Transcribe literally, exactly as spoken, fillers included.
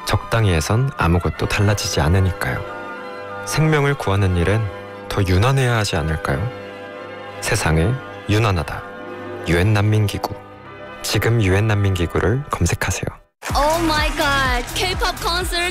적당히 해선 아무것도 달라지지 않으니까요. 생명을 구하는 일은 더 유난해야 하지 않을까요? 세상에 유난하다. 유엔 난민기구. 지금 유엔 난민기구를 검색하세요. Oh my god, K-pop concert